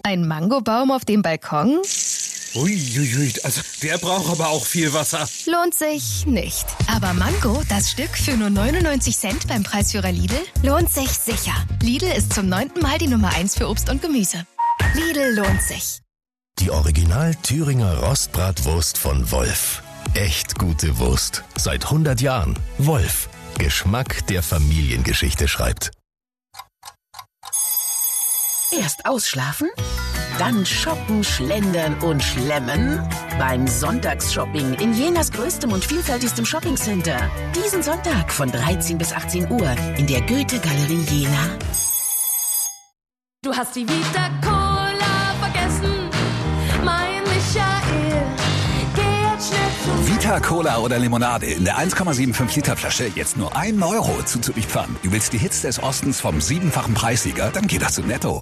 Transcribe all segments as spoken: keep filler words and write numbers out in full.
Ein Mangobaum auf dem Balkon? Uiuiui, also der braucht aber auch viel Wasser. Lohnt sich nicht. Aber Mango, das Stück für nur neunundneunzig Cent beim Preisführer Lidl, lohnt sich sicher. Lidl ist zum neunten Mal die Nummer eins für Obst und Gemüse. Lidl lohnt sich. Die Original Thüringer Rostbratwurst von Wolf. Echt gute Wurst. Seit hundert Jahren. Wolf. Geschmack, der Familiengeschichte schreibt. Erst ausschlafen, dann shoppen, schlendern und schlemmen. Beim Sonntagsshopping in Jenas größtem und vielfältigstem Shoppingcenter. Diesen Sonntag von dreizehn bis achtzehn Uhr in der Goethe-Galerie Jena. Du hast die Vita Cola vergessen, mein Michael. Geh jetzt schnell zum Vita Cola oder Limonade in der eins Komma fünfundsiebzig Liter Flasche jetzt nur ein Euro zuzulieferern. Du willst die Hits des Ostens vom siebenfachen Preissieger? Dann geh doch zu Netto.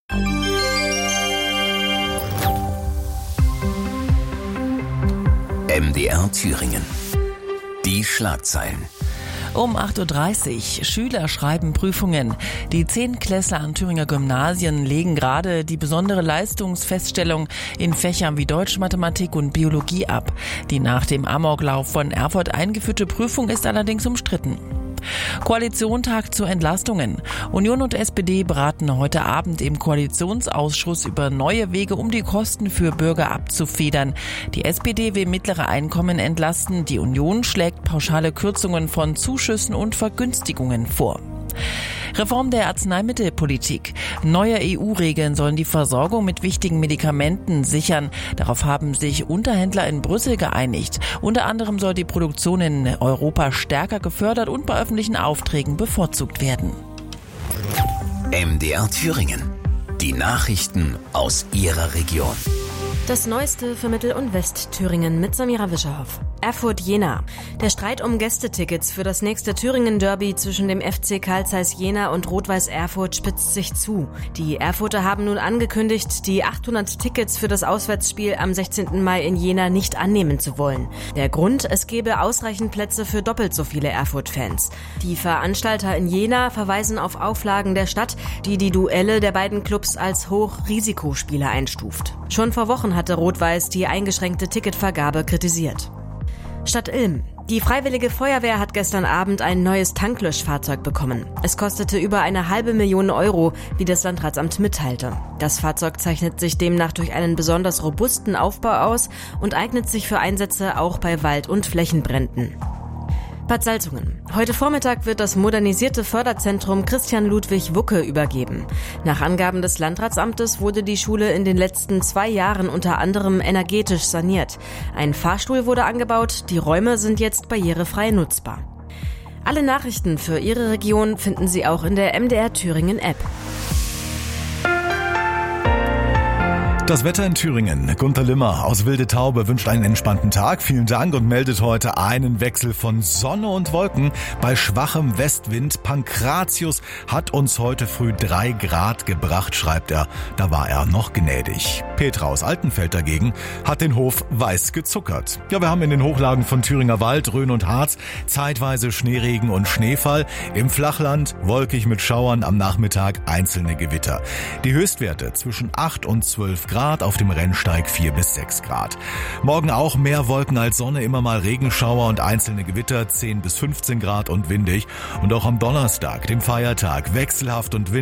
M D R Thüringen. Die Schlagzeilen. Um acht Uhr dreißig. Schüler schreiben Prüfungen. Die Zehntklässler an Thüringer Gymnasien legen gerade die besondere Leistungsfeststellung in Fächern wie Deutsch, Mathematik und Biologie ab. Die nach dem Amoklauf von Erfurt eingeführte Prüfung ist allerdings umstritten. Koalition tagt zu Entlastungen. Union und S P D beraten heute Abend im Koalitionsausschuss über neue Wege, um die Kosten für Bürger abzufedern. Die S P D will mittlere Einkommen entlasten. Die Union schlägt pauschale Kürzungen von Zuschüssen und Vergünstigungen vor. Reform der Arzneimittelpolitik. Neue E U-Regeln sollen die Versorgung mit wichtigen Medikamenten sichern. Darauf haben sich Unterhändler in Brüssel geeinigt. Unter anderem soll die Produktion in Europa stärker gefördert und bei öffentlichen Aufträgen bevorzugt werden. M D R Thüringen. Die Nachrichten aus Ihrer Region. Das Neueste für Mittel- und Westthüringen mit Samira Wischerhoff. Erfurt-Jena. Der Streit um Gästetickets für das nächste Thüringen-Derby zwischen dem F C Carl Zeiss Jena und Rot-Weiß Erfurt spitzt sich zu. Die Erfurter haben nun angekündigt, die achthundert Tickets für das Auswärtsspiel am sechzehnten Mai in Jena nicht annehmen zu wollen. Der Grund, es gäbe ausreichend Plätze für doppelt so viele Erfurt-Fans. Die Veranstalter in Jena verweisen auf Auflagen der Stadt, die die Duelle der beiden Clubs als Hochrisikospiele einstuft. Schon vor Wochen hatte Rot-Weiß die eingeschränkte Ticketvergabe kritisiert. Stadt Ilm. Die Freiwillige Feuerwehr hat gestern Abend ein neues Tanklöschfahrzeug bekommen. Es kostete über eine halbe Million Euro, wie das Landratsamt mitteilte. Das Fahrzeug zeichnet sich demnach durch einen besonders robusten Aufbau aus und eignet sich für Einsätze auch bei Wald- und Flächenbränden. Bad Salzungen. Heute Vormittag wird das modernisierte Förderzentrum Christian Ludwig Wucke übergeben. Nach Angaben des Landratsamtes wurde die Schule in den letzten zwei Jahren unter anderem energetisch saniert. Ein Fahrstuhl wurde angebaut, die Räume sind jetzt barrierefrei nutzbar. Alle Nachrichten für Ihre Region finden Sie auch in der M D R Thüringen App. Das Wetter in Thüringen. Gunter Limmer aus Wilde Taube wünscht einen entspannten Tag. Vielen Dank und meldet heute einen Wechsel von Sonne und Wolken bei schwachem Westwind. Pankratius hat uns heute früh drei Grad gebracht, schreibt er. Da war er noch gnädig. Petra aus Altenfeld dagegen hat den Hof weiß gezuckert. Ja, wir haben in den Hochlagen von Thüringer Wald, Rhön und Harz zeitweise Schneeregen und Schneefall. Im Flachland wolkig mit Schauern, am Nachmittag einzelne Gewitter. Die Höchstwerte zwischen acht und zwölf Grad. Auf dem Rennsteig vier bis sechs Grad. Morgen auch mehr Wolken als Sonne, immer mal Regenschauer und einzelne Gewitter, zehn bis fünfzehn Grad und windig. Und auch am Donnerstag, dem Feiertag, wechselhaft und windig.